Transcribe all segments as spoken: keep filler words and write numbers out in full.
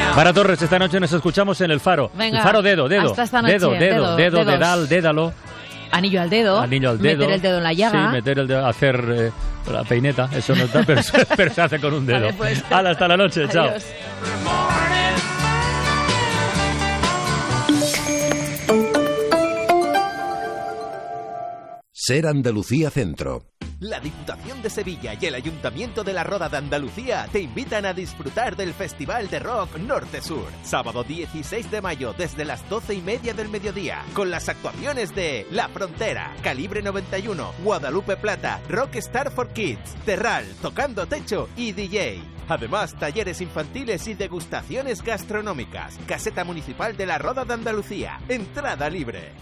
Mara Torres, esta noche nos escuchamos en El Faro. Venga, El Faro dedo, dedo. hasta esta noche. Dedo, dedo, dedo, Dedos. dedal, dédalo. Anillo al dedo. Anillo al dedo. Meter el dedo en la llaga. Sí, meter el dedo, hacer eh, la peineta. Eso no está, pero, pero se hace con un dedo. Vale, pues. Hala, hasta la noche. Chao. Adiós. Ser Andalucía Centro. La Diputación de Sevilla y el Ayuntamiento de la Roda de Andalucía te invitan a disfrutar del Festival de Rock Norte Sur. Sábado dieciséis de mayo desde las doce y media del mediodía. Con las actuaciones de La Frontera, Calibre noventa y uno, Guadalupe Plata, Rockstar for Kids, Terral, Tocando Techo y D J. Además, talleres infantiles y degustaciones gastronómicas. Caseta Municipal de la Roda de Andalucía. Entrada libre.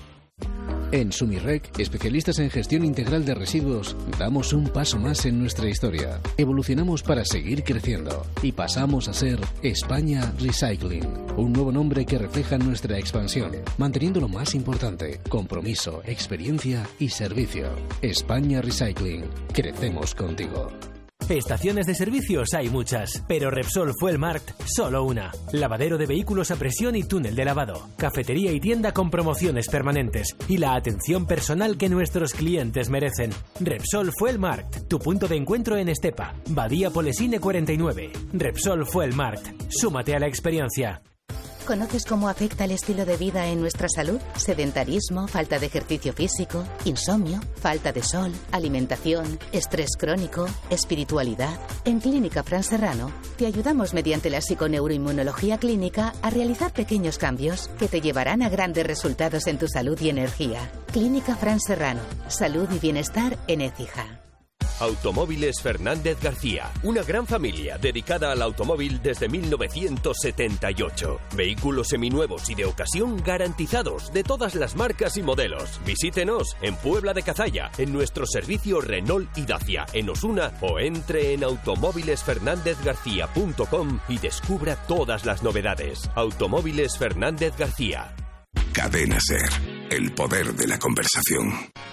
En Sumirrec, especialistas en gestión integral de residuos, damos un paso más en nuestra historia. Evolucionamos para seguir creciendo y pasamos a ser España Recycling, un nuevo nombre que refleja nuestra expansión, manteniendo lo más importante, compromiso, experiencia y servicio. España Recycling, crecemos contigo. Estaciones de servicios hay muchas, pero Repsol Fuelmarkt solo una. Lavadero de vehículos a presión y túnel de lavado. Cafetería y tienda con promociones permanentes. Y la atención personal que nuestros clientes merecen. Repsol Fuelmarkt, tu punto de encuentro en Estepa. Badía Polesine cuarenta y nueve. Repsol Fuelmarkt. Súmate a la experiencia. ¿Conoces cómo afecta el estilo de vida en nuestra salud? Sedentarismo, falta de ejercicio físico, insomnio, falta de sol, alimentación, estrés crónico, espiritualidad. En Clínica Fran Serrano te ayudamos mediante la psiconeuroinmunología clínica a realizar pequeños cambios que te llevarán a grandes resultados en tu salud y energía. Clínica Fran Serrano. Salud y bienestar en Écija. Automóviles Fernández García, una gran familia dedicada al automóvil desde mil novecientos setenta y ocho. Vehículos seminuevos y de ocasión garantizados de todas las marcas y modelos. Visítenos en Puebla de Cazalla, en nuestro servicio Renault y Dacia, en Osuna, o entre en automóviles fernández garcía punto com y descubra todas las novedades. Automóviles Fernández García. Cadena Ser, el poder de la conversación.